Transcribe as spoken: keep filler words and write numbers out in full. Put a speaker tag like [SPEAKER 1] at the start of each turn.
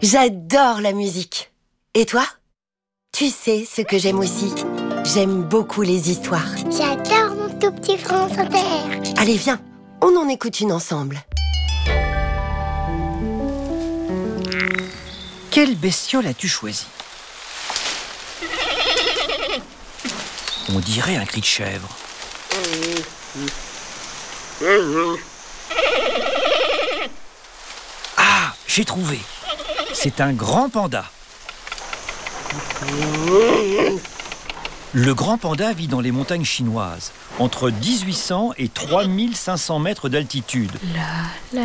[SPEAKER 1] J'adore la musique. Et toi? Tu sais ce que j'aime aussi? J'aime beaucoup les histoires.
[SPEAKER 2] J'adore mon tout petit France Inter.
[SPEAKER 1] Allez, viens, on en écoute une ensemble.
[SPEAKER 3] Quelle bestiole as-tu choisi? On dirait un cri de chèvre. Ah, j'ai trouvé. C'est un grand panda. Le grand panda vit dans les montagnes chinoises, entre mille huit cents et trois mille cinq cents mètres d'altitude.
[SPEAKER 4] La, la.